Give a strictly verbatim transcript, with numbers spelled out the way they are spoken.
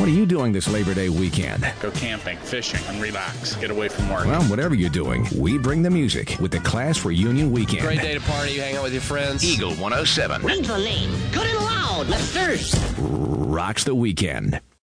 What are you doing this Labor Day weekend? Go camping, fishing, and relax. Get away from work. Well, whatever you're doing, we bring the music with the Class Reunion Weekend. Great day to party, hang out with your friends. Eagle one oh seven. Rental name. Good and loud. Let's thirst. Rocks the weekend.